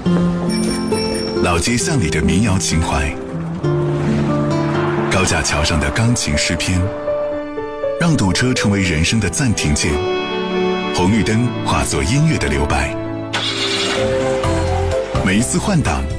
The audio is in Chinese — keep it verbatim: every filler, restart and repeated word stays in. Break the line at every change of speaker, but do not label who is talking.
老街巷里的民谣情怀，高架桥上的钢琴诗篇，让堵车成为人生的暂停键，红绿灯化作音乐的留白。每一次换挡